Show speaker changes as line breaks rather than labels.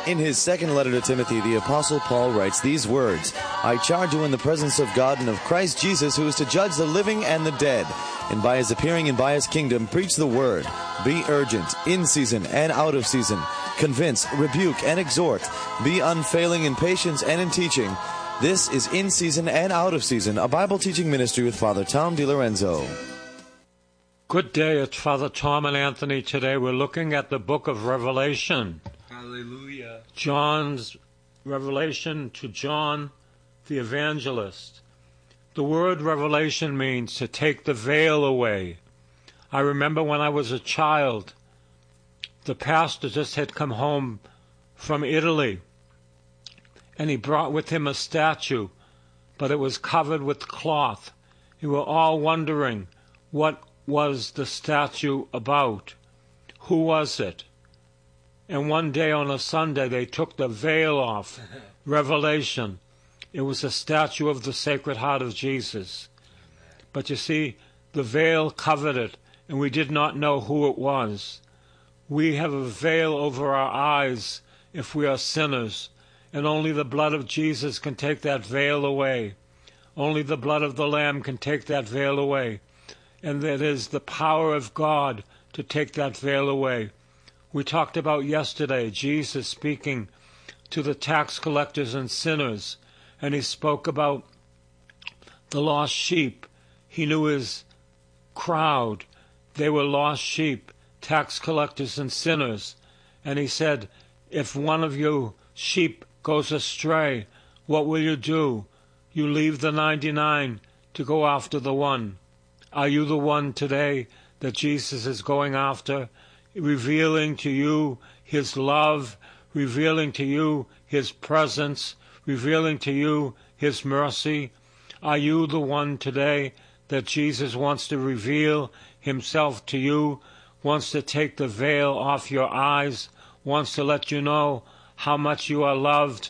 In his second letter to Timothy, the Apostle Paul writes these words, I charge you in the presence of God and of Christ Jesus, who is to judge the living and the dead, and by his appearing and by his kingdom, preach the word. Be urgent, in season and out of season. Convince, rebuke, and exhort. Be unfailing in patience and in teaching. This is In Season and Out of Season, a Bible teaching ministry with Father Tom DiLorenzo.
Good day, it's Father Tom and Anthony. Today we're looking at the book of Revelation.
Hallelujah.
John's revelation to John the evangelist. The word revelation means to take the veil away. I remember when I was a child, the pastor just had come home from Italy, and he brought with him a statue, but it was covered with cloth. We were all wondering, what was the statue about? Who was it? And one day on a Sunday, they took the veil off. Revelation. It was a statue of the Sacred Heart of Jesus. But you see, the veil covered it, and we did not know who it was. We have a veil over our eyes if we are sinners, and only the blood of Jesus can take that veil away. Only the blood of the Lamb can take that veil away. And it is the power of God to take that veil away. We talked about yesterday Jesus speaking to the tax collectors and sinners, and he spoke about the lost sheep. He knew his crowd. They were lost sheep, tax collectors and sinners. And he said, if one of you sheep goes astray, what will you do? You leave the 99 to go after the one. Are you the one today that Jesus is going after? Revealing to you his love, revealing to you his presence, revealing to you his mercy. Are you the one today that Jesus wants to reveal himself to you, wants to take the veil off your eyes, wants to let you know how much you are loved,